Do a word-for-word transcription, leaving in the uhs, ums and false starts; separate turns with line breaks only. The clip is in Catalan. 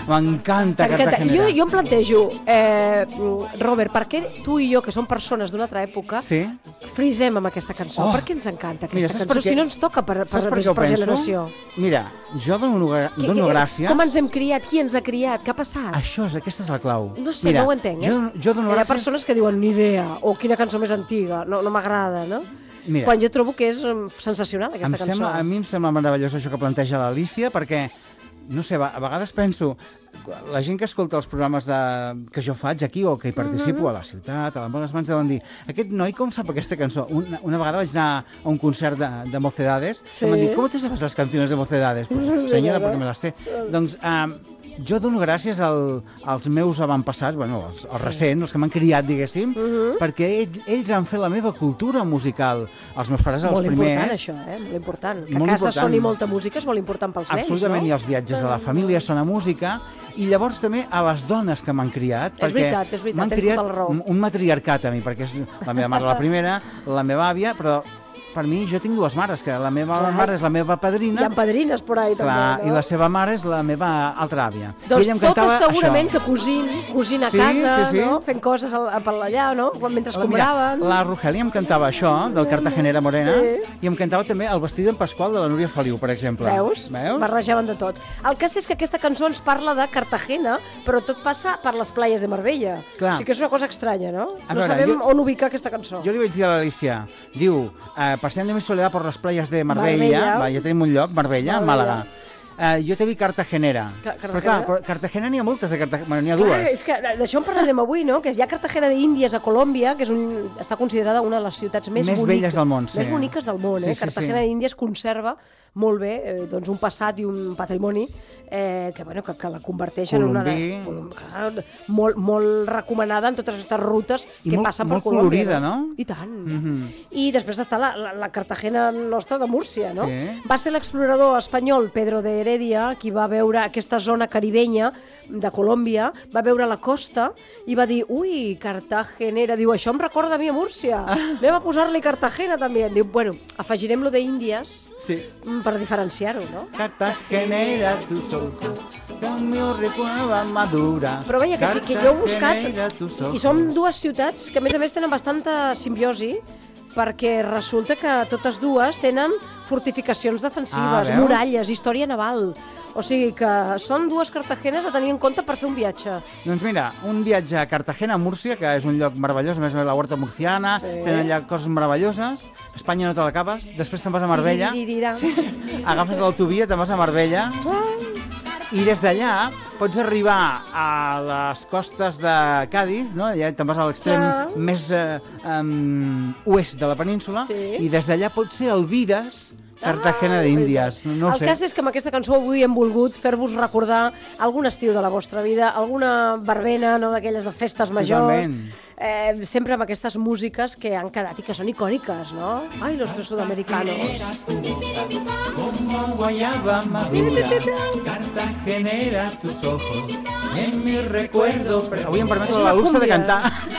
M'encanta Cartagena.
Jo, jo em plantejo, eh, Robert, per què tu i jo, que som persones d'una altra època,
sí?
frisem amb aquesta cançó?
Oh.
Per què ens encanta aquesta
Mira,
cançó?
per què?
Si no ens toca per, per, per, per generació.
Mira, jo dono,
Que-
dono
que-
gràcies.
Com ens hem criat? Qui ens ha criat? Què ha passat?
Això és, aquesta és la clau.
No sé,
Mira,
no ho entenc, eh?
Jo, jo dono
Hi ha
gràcies...
persones que diuen ni idea, o quina cançó més antiga, no, no m'agrada, no?
Mira,
Quan jo trobo que és mm, sensacional aquesta
em
cançó.
sembla, a mi em sembla meravellós això que planteja l'Alícia, perquè, no sé, a vegades penso, la gent que escolta els programes de, que jo faig aquí o que hi participo mm -hmm. a la ciutat, a les bones mans, deuen dir, aquest noi com sap aquesta cançó? Una, una vegada vaig anar a un concert de, de Mocedades,
Sí.
i em van dir, com te sabes les canciones de Mocedades? Pues, senyora, perquè me les sé. Doncs, um, jo dono gràcies al, als meus avantpassats, bueno, els, els
Sí.
recents, els que m'han criat, diguéssim,
Uh -huh.
perquè ells, ells han fet la meva cultura musical. Els meus pares, els
Molt
primers...
important, això, eh? Molt important. Que
Molt
a casa
important.
soni molta música és molt important pels nens,
Absolutament,
no?
i els viatges de la família són a música, i llavors també a les dones que m'han criat,
És
perquè
veritat, és veritat,
m'han
tens
criat
tota la raó.
un- un matriarcat a mi, perquè és la meva mare la primera, la meva àvia, però per mi jo tinc dues mares, que la meva
Clar.
mare és la meva
Hi
padrina,
ha padrines por ahí,
clar,
també,
i
no?
la seva mare és la meva altra àvia. I
Doncs
ella em cantava
totes segurament
això.
que cosint, cosint a
Sí,
casa,
sí, sí.
no? Fent coses al, a per allà, no? Quan- Mentre
La- mira,
compraven.
la Rogelia em cantava això, del Cartagenera Morena,
Sí.
i em cantava també el vestit d'en Pasqual de la Núria Feliu, per exemple.
Veus?
Veus?
Barrejaven de tot. El cas és que aquesta cançó ens parla de Cartagena, però tot passa per les playes de Marbella.
Clar.
O sigui que és una cosa estranya, no?
A
No
veure,
sabem
jo-
on ubicar aquesta cançó.
Jo li vaig dir a l'Alicia, diu, eh, paseando mi soledad por las playas de Marbella,
Marbella.
va, ja tenim un lloc, Marbella,
Marbella.
Màlaga. Eh, jo t'he dit Cartagena.
Ca-
Però
Cartagena?
clar, però Cartagena n'hi ha moltes de Cartagena, bueno, n'hi ha
Clar,
dues.
és que d'això en parlarem avui, no? Que hi ha Cartagena d'Índies a Colòmbia, que és un, està considerada una de les ciutats més,
Més
boniques,
belles del món, sí.
més boniques del món.
Sí,
Eh?
sí,
Cartagena
sí.
d'Índies conserva molt bé eh, doncs un passat i un patrimoni eh, que, bueno, que, que la converteix en una de,
Colombí.
clar, molt, molt recomanada en totes aquestes rutes
I
que
molt-
passen per
molt
Colòmbia.
colorida, no?
I tant.
Mhm.
I després està la, la, la Cartagena nostra de Múrcia, no?
Sí.
Va ser l'explorador espanyol Pedro de Heredia qui va veure aquesta zona caribenya de Colòmbia, va veure la costa i va dir, ui, Cartagenera, diu, això em recorda a mi a Múrcia, anem a posar-li Cartagena també. Diu, bueno, afegirem lo d'Índies
Sí.
mm, per diferenciar-ho, no?
Cartagenera, tus ojos, con mi recuerda madura.
Però veia que sí, que jo he buscat,
Cartagenera, tus ojos.
i són dues ciutats que a més a més tenen bastanta simbiosi, perquè resulta que totes dues tenen fortificacions defensives,
Ah, veus?
muralles, història naval. O sigui que són dues Cartagenes a tenir en compte per fer un viatge.
Doncs mira, un viatge a Cartagena, a Múrcia, que és un lloc meravellós, a més a més la huerta murciana,
Sí.
tenen allà coses meravelloses, Espanya no te l'acabes, després te'n vas a Marbella,
Diririra.
agafes l'autovia, te'n vas a Marbella, i des d'allà pots arribar a les costes de Càdiz, no? Ja te'n vas a l'extrem
Clar.
més eh, um, oest de la península,
Sí.
i des d'allà pot ser Alvires, Cartagena d'Índies. No ho
El
sé.
cas és que amb aquesta cançó avui hem volgut fer-vos recordar algun estiu de la vostra vida, alguna verbena, no, d'aquelles de festes majors.
Totalment.
Eh, sempre amb aquestes músiques que han quedat i que són icòniques, no? Ai, los tres sudamericanos.
Como guayaba madura, Cartagenera tus ojos, en mi recuerdo... Avui em permeto
És
la
una
luxa de
cúmbia.
cantar.